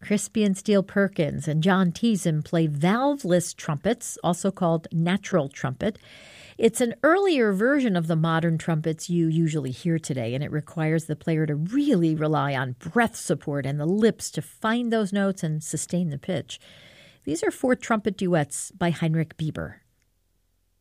Crispian Steele Perkins and John Teasum play valveless trumpets, also called natural trumpet. It's an earlier version of the modern trumpets you usually hear today, and it requires the player to really rely on breath support and the lips to find those notes and sustain the pitch. These are 4 trumpet duets by Heinrich Bieber.